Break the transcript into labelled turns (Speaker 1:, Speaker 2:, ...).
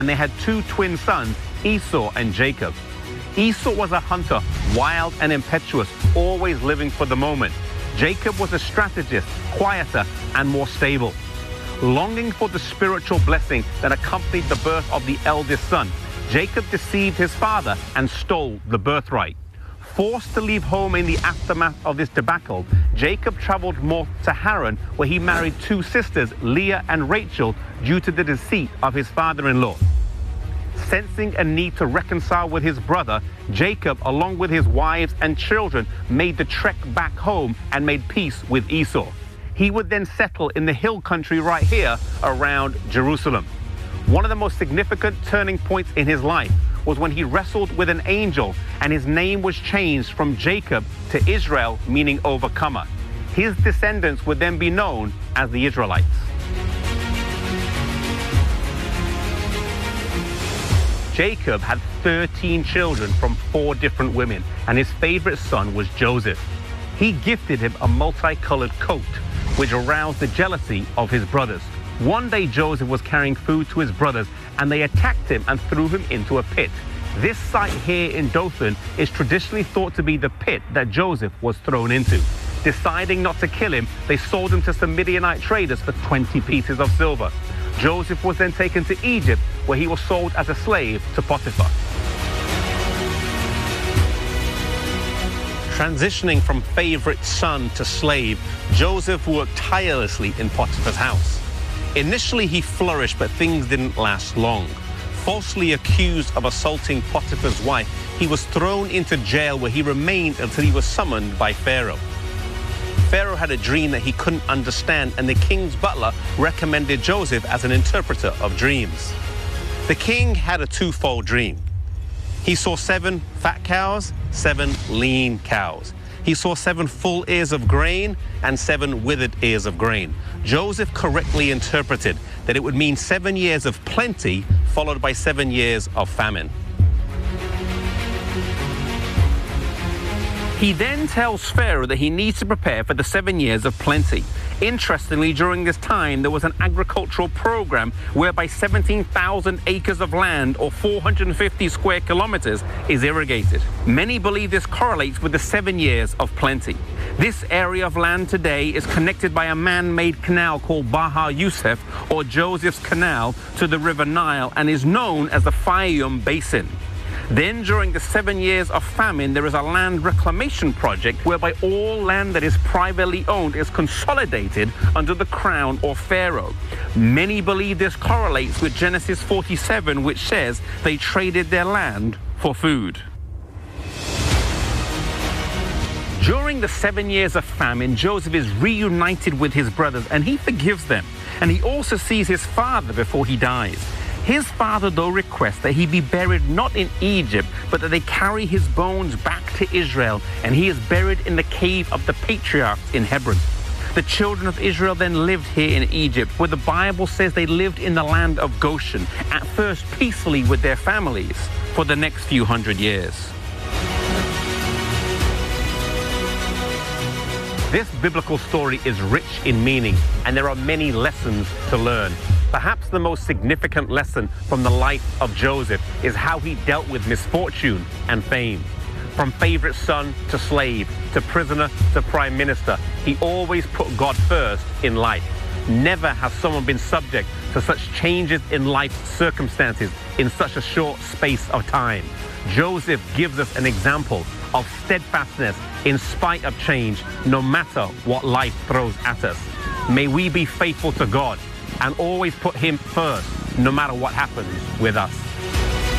Speaker 1: and they had two twin sons, Esau and Jacob. Esau was a hunter, wild and impetuous, always living for the moment. Jacob was a strategist, quieter and more stable. Longing for the spiritual blessing that accompanied the birth of the eldest son, Jacob deceived his father and stole the birthright. Forced to leave home in the aftermath of this debacle, Jacob traveled north to Haran, where he married two sisters, Leah and Rachel, due to the deceit of his father-in-law. Sensing a need to reconcile with his brother, Jacob, along with his wives and children, made the trek back home and made peace with Esau. He would then settle in the hill country right here around Jerusalem. One of the most significant turning points in his life was when he wrestled with an angel and his name was changed from Jacob to Israel, meaning overcomer. His descendants would then be known as the Israelites. Jacob had 13 children from 4 different women, and his favorite son was Joseph. He gifted him a multicolored coat, which aroused the jealousy of his brothers. One day Joseph was carrying food to his brothers, and they attacked him and threw him into a pit. This site here in Dothan is traditionally thought to be the pit that Joseph was thrown into. Deciding not to kill him, they sold him to some Midianite traders for 20 pieces of silver. Joseph was then taken to Egypt, where he was sold as a slave to Potiphar. Transitioning from favorite son to slave, Joseph worked tirelessly in Potiphar's house. Initially, he flourished, but things didn't last long. Falsely accused of assaulting Potiphar's wife, he was thrown into jail, where he remained until he was summoned by Pharaoh. Pharaoh had a dream that he couldn't understand, and the king's butler recommended Joseph as an interpreter of dreams. The king had a twofold dream. He saw 7 fat cows, 7 lean cows. He saw 7 full ears of grain and 7 withered ears of grain. Joseph correctly interpreted that it would mean 7 years of plenty followed by 7 years of famine. He then tells Pharaoh that he needs to prepare for the 7 years of plenty. Interestingly, during this time, there was an agricultural program whereby 17,000 acres of land, or 450 square kilometers, is irrigated. Many believe this correlates with the 7 years of plenty. This area of land today is connected by a man-made canal called Baha Yusuf, or Joseph's Canal, to the River Nile, and is known as the Fayum Basin. Then, during the 7 years of famine, there is a land reclamation project whereby all land that is privately owned is consolidated under the crown or pharaoh. Many believe this correlates with Genesis 47, which says they traded their land for food. During the 7 years of famine, Joseph is reunited with his brothers, and he forgives them. And he also sees his father before he dies. His father, though, requests that he be buried not in Egypt, but that they carry his bones back to Israel, and he is buried in the cave of the patriarchs in Hebron. The children of Israel then lived here in Egypt, where the Bible says they lived in the land of Goshen, at first peacefully with their families, for the next few hundred years. This biblical story is rich in meaning, and there are many lessons to learn. Perhaps the most significant lesson from the life of Joseph is how he dealt with misfortune and fame. From favorite son to slave, to prisoner to prime minister, he always put God first in life. Never has someone been subject to such changes in life's circumstances in such a short space of time. Joseph gives us an example of steadfastness in spite of change, no matter what life throws at us. May we be faithful to God and always put him first, no matter what happens with us.